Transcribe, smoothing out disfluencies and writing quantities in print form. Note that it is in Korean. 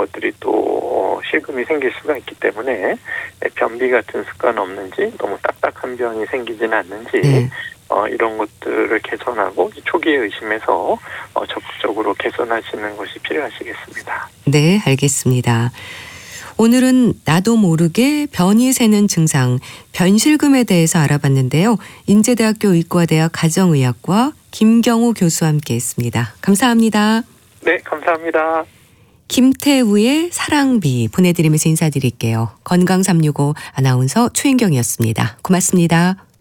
것들이 또 실금이 생길 수가 있기 때문에 변비 같은 습관 없는지, 너무 딱딱한 변이 생기지는 않는지 네. 이런 것들을 개선하고 초기에 의심해서 적극적으로 개선하시는 것이 필요하시겠습니다. 네, 알겠습니다. 오늘은 나도 모르게 변이 새는 증상, 변실금에 대해서 알아봤는데요. 인제대학교 의과대학 가정의학과 김경우 교수와 함께했습니다. 감사합니다. 네, 감사합니다. 김태우의 사랑비 보내드리면서 인사드릴게요. 건강365 아나운서 최인경이었습니다. 고맙습니다.